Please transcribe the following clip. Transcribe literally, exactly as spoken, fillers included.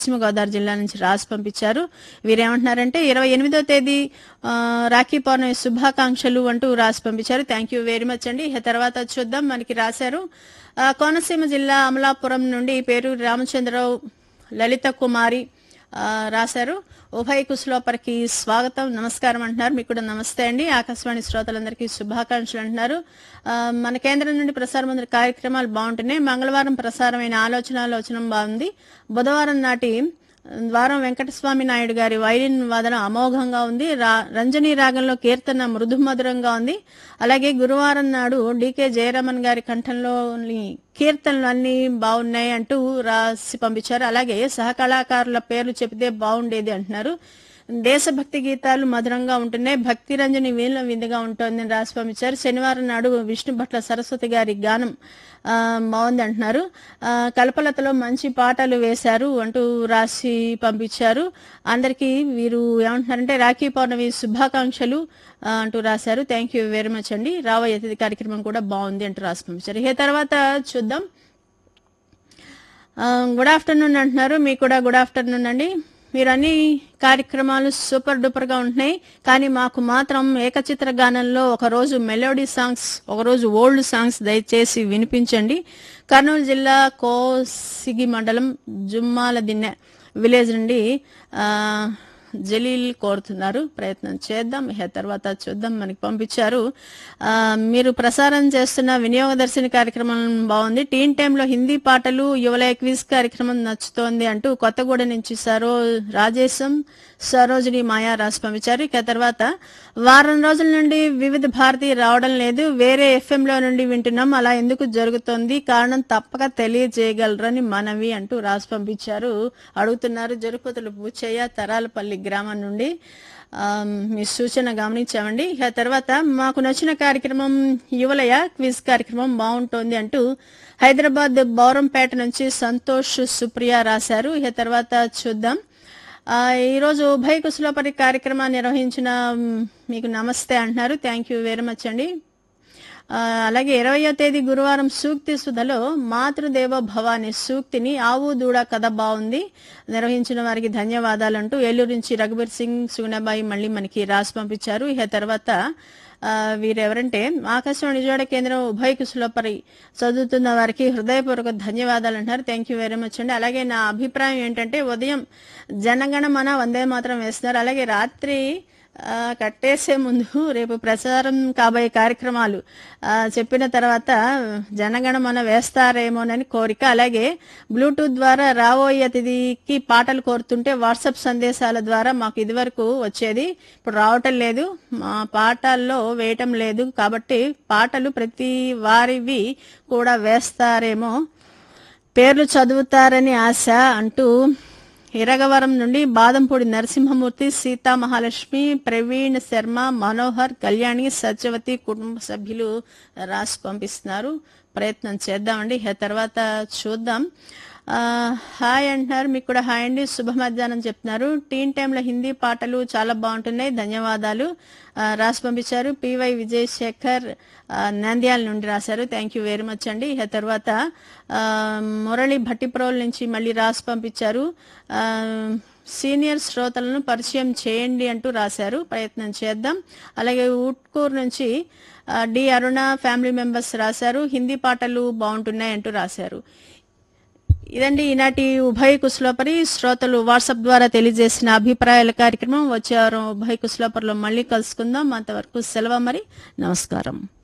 పశ్చిమ గోదావరి జిల్లా నుంచి రాసి పంపించారు. వీరేమంటున్నారంటే ఇరవై ఎనిమిదో తేదీ రాఖీ పౌర్ణమి శుభాకాంక్షలు అంటూ రాసి పంపించారు. థ్యాంక్ యూ వెరీ మచ్ అండి. తర్వాత చూద్దాం, మనకి రాశారు కోనసీమ జిల్లా అమలాపురం నుండి పేరు రామచంద్రరావు లలిత కుమారి రాశారు. ఉభయ కుశలోపరికి స్వాగతం, నమస్కారం అంటున్నారు. మీకు కూడా నమస్తే అండి. ఆకాశవాణి శ్రోతలందరికీ శుభాకాంక్షలు అంటున్నారు. మన కేంద్రం నుండి ప్రసారమైన కార్యక్రమాలు బాగుంటున్నాయి. మంగళవారం ప్రసారమైన ఆలోచనాలోచనం బాగుంది. బుధవారం నాటి ద్వారం వెంకటస్వామి నాయుడు గారి వైలిన్ వాదన అమోఘంగా ఉంది. రంజనీ రాగంలో కీర్తన మృదుమధురంగా ఉంది. అలాగే గురువారం నాడు డికే జయరామన్ గారి కంఠంలోని కీర్తనలు అన్ని బాగున్నాయి అంటూ రాసి పంపించారు. అలాగే సహకళాకారుల పేర్లు చెబితే బాగుండేది అంటున్నారు. దేశభక్తి గీతాలు మధురంగా ఉంటున్నాయి. భక్తి రంజని వీళ్ళ విందుగా ఉంటుందని రాసి పంపించారు. శనివారం నాడు విష్ణు భట్ల సరస్వతి గారి గానం బాగుంది అంటున్నారు. కల్పలతలో మంచి పాటలు వేశారు అంటూ రాసి పంపించారు. అందరికీ వీరు ఏమంటున్నారంటే రాఖీ పౌర్ణమి శుభాకాంక్షలు అంటూ రాశారు. థ్యాంక్ యూ వెరీ మచ్ అండి. రాబోయే అతిథి కార్యక్రమం కూడా బాగుంది అంటూ రాసి పంపించారు. ఈ తర్వాత చూద్దాం. గుడ్ ఆఫ్టర్నూన్ అంటున్నారు. మీకు కూడా గుడ్ ఆఫ్టర్నూన్ అండి. మీరు అన్ని కార్యక్రమాలు సూపర్ డూపర్ గా ఉంటున్నాయి, కానీ మాకు మాత్రం ఏకచిత్ర గానంలో ఒకరోజు మెలోడీ సాంగ్స్, ఒకరోజు ఓల్డ్ సాంగ్స్ దయచేసి వినిపించండి. కర్నూలు జిల్లా కోసిగి మండలం జుమ్మాల దిన్నె విలేజ్ నుండి ఆ జలీల్ కోరుతున్నారు. ప్రయత్నం చేద్దాం. తర్వాత చూద్దాం, మనకి పంపించారు. ఆ మీరు ప్రసారం చేస్తున్న వినియోగదర్శిని కార్యక్రమం బాగుంది. టీన్ టైంలో హిందీ పాటలు, యువలయ క్విజ్ కార్యక్రమం నచ్చుతోంది అంటూ కొత్తగూడ నుంచి సరో రాజేశం సరోజిని మాయా రాసి పంపించారు. ఇక తర్వాత వారం రోజుల నుండి వివిధ భారతి రావడం లేదు, వేరే ఎఫ్ఎం లో నుండి వింటున్నాం, అలా ఎందుకు జరుగుతోంది, కారణం తప్పక తెలియజేయగలరని మనవి అంటూ రాసి పంపించారు. అడుగుతున్నారు జరుపతులు పూచయ్య తరాలపల్లి గ్రామం నుండి. మీ సూచన గమనించామండి. ఇక తర్వాత మాకు నచ్చిన కార్యక్రమం యువలయ క్విజ్ కార్యక్రమం బాగుంటోంది అంటూ హైదరాబాద్ బౌరంపేట నుంచి సంతోష్ సుప్రియ రాశారు. ఇక తర్వాత చూద్దాం. ఈరోజు ఉభయ కుశలోపరి కార్యక్రమాన్ని నిర్వహించిన మీకు నమస్తే అంటున్నారు. థ్యాంక్ యూ వెరీ మచ్ అండి. అలాగే ఇరవయో తేదీ గురువారం సూక్తి సుధలో మాతృదేవ భవాని సూక్తిని ఆవు దూడ కథ బాగుంది, నిర్వహించిన వారికి ధన్యవాదాలు అంటూ ఏలూరు నుంచి రఘుబీర్ సింగ్ సుగుణబాయి మళ్ళీ మనకి రాసి పంపించారు. ఇక తర్వాత వీరెవరంటే ఆకాశవాణి విజయవాడ కేంద్రం ఉభయ కుశలోపరి చదువుతున్న వారికి హృదయపూర్వక ధన్యవాదాలు అంటారు. థ్యాంక్ యూ వెరీ మచ్ అండి. అలాగే నా అభిప్రాయం ఏంటంటే ఉదయం జనగణమన వందే మాత్రం వేస్తున్నారు. అలాగే రాత్రి కట్టేసే ముందు రేపు ప్రసారం కాబోయే కార్యక్రమాలు చెప్పిన తర్వాత జనగణమన వేస్తారేమోనని కోరిక. అలాగే బ్లూటూత్ ద్వారా రాబోయే అతిథికి పాటలు కోరుతుంటే వాట్సాప్ సందేశాల ద్వారా మాకు ఇదివరకు వచ్చేది, ఇప్పుడు రావటం లేదు, మా పాటల్లో వేయటం లేదు, కాబట్టి పాటలు ప్రతి వారివి కూడా వేస్తారేమో, పేర్లు చదువుతారని ఆశ అంటూ ఇరగవరం నుండి బాదంపూడి నరసింహమూర్తి, సీతా మహాలక్ష్మి, ప్రవీణ్ శర్మ, మనోహర్, కళ్యాణి, సత్యవతి కుటుంబ సభ్యులు రాసి పంపిస్తున్నారు. ప్రయత్నం చేద్దామండి. తర్వాత చూద్దాం. హాయ్ అంటున్నారు. మీకు కూడా హాయ్ అండి, శుభ మధ్యాహ్నం చెప్తున్నారు. టీన్ టైంలో హిందీ పాటలు చాలా బాగుంటున్నాయి, ధన్యవాదాలు రాసి పంపించారు. పివై విజయ్ శేఖర్ నంద్యాల నుండి రాశారు. థ్యాంక్ యూ వెరీ మచ్ అండి. తర్వాత మురళి భట్టిప్రోల్ నుంచి మళ్ళీ రాసి పంపించారు. సీనియర్ శ్రోతలను పరిచయం చేయండి అంటూ రాశారు. ప్రయత్నం చేద్దాం. అలాగే ఊట్కూరు నుంచి డి అరుణ ఫ్యామిలీ మెంబర్స్ రాశారు. హిందీ పాటలు బాగుంటున్నాయి అంటూ రాశారు. ఇదండి ఈనాటి ఉభయ కుశలోపరి శ్రోతలు వాట్సాప్ ద్వారా తెలియజేసిన అభిప్రాయాల కార్యక్రమం. వచ్చే వారం ఉభయ కుశలోపరిలో మళ్ళీ కలుసుకుందాం. అంతవరకు సెలవు మరి, నమస్కారం.